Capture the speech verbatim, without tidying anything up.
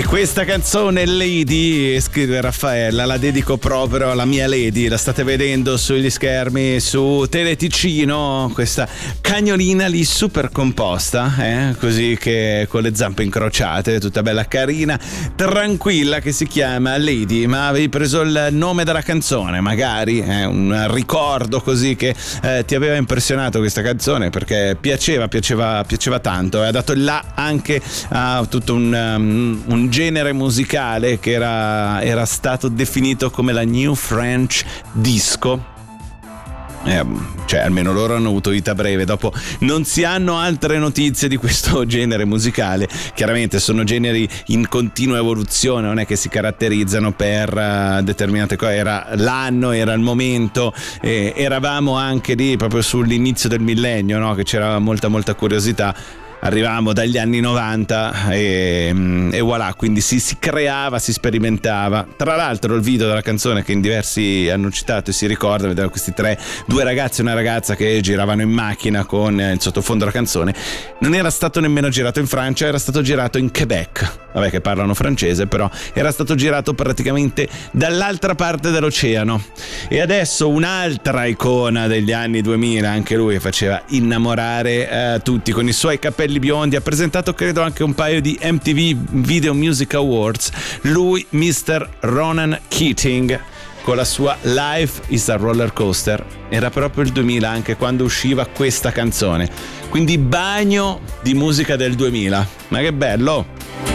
Questa canzone Lady, scrive Raffaella, la dedico proprio alla mia Lady. La state vedendo sugli schermi su Teleticino, questa cagnolina lì super composta, eh? Così che con le zampe incrociate, tutta bella carina, tranquilla, che si chiama Lady. Ma avevi preso il nome della canzone, magari eh? Un ricordo così che eh, ti aveva impressionato questa canzone, perché piaceva, piaceva, piaceva tanto, e ha dato il là anche a tutto un, um, un genere musicale che era, era stato definito come la New French Disco. Eh, cioè almeno loro hanno avuto vita breve, dopo non si hanno altre notizie di questo genere musicale. Chiaramente sono generi in continua evoluzione, non è che si caratterizzano per uh, determinate cose. Era l'anno, era il momento, eh, eravamo anche lì proprio sull'inizio del millennio, no? Che c'era molta molta curiosità. Arrivavamo dagli anni novanta e, e voilà, quindi si, si creava, si sperimentava. Tra l'altro il video della canzone, che in diversi hanno citato e si ricorda, vedevano questi tre, due ragazzi e una ragazza che giravano in macchina con il sottofondo della canzone, non era stato nemmeno girato in Francia, era stato girato in Quebec. Vabbè, che parlano francese, però era stato girato praticamente dall'altra parte dell'oceano. E adesso un'altra icona degli anni duemila, anche lui, che faceva innamorare eh, tutti con i suoi capelli biondi, ha presentato credo anche un paio di M T V Video Music Awards, lui mister Ronan Keating con la sua Life is a Roller Coaster. Era proprio il duemila anche quando usciva questa canzone, quindi bagno di musica del duemila, ma che bello!